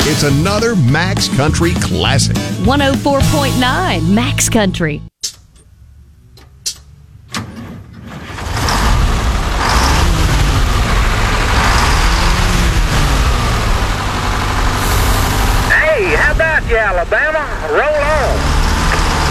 It's another Max Country classic. 104.9 Max Country. Hey, how about you, Alabama? Roll on.